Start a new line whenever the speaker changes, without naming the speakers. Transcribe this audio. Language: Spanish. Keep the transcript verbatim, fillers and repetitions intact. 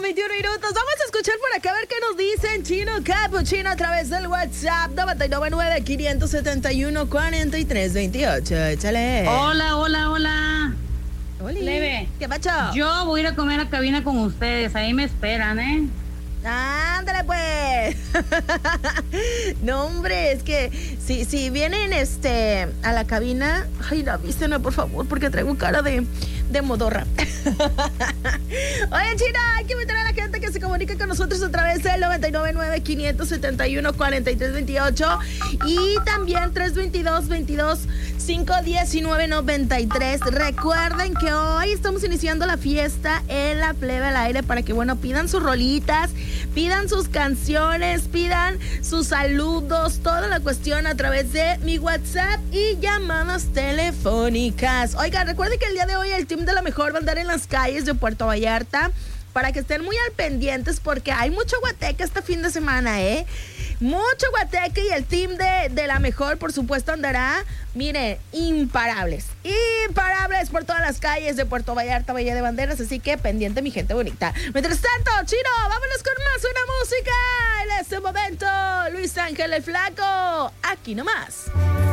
veintiuno minutos. Vamos a escuchar por acá a ver qué nos dicen. Chino Capuchino a través del WhatsApp nueve nueve nueve, cinco siete uno, cuatro tres dos ocho. Échale.
Hola, hola, hola.
Oli.
Leve.
¿Qué pacho?
Yo voy a ir a comer a cabina con ustedes. Ahí me esperan, ¿eh?
Ándale pues. No, hombre, es que si, si vienen este a la cabina, ay, avísenme por favor, porque traigo cara de, de modorra. Oye, China, hay que invitar a la gente que se comunique con nosotros a través del nueve nueve nueve, cinco siete uno, cuatro tres dos ocho y también tres dos dos, veintidós, cinco diecinueve, noventa y tres. Recuerden que hoy estamos iniciando la fiesta en la Plebe al Aire para que, bueno, pidan sus rolitas, pidan sus canciones, pidan sus saludos, toda la cuestión a través de mi WhatsApp y llamadas telefónicas. Oigan, recuerden que el día de hoy el team de La Mejor va a andar en las calles de Puerto Vallarta para que estén muy al pendientes porque hay mucho guateque este fin de semana, ¿eh? Mucho guateque y el team de, de La Mejor, por supuesto, andará, mire, imparables. Imparables por todas las calles de Puerto Vallarta, Valle de Banderas, así que pendiente, mi gente bonita. Mientras tanto, Chino, vámonos con más una música. En este momento, Luis Ángel el Flaco, aquí nomás.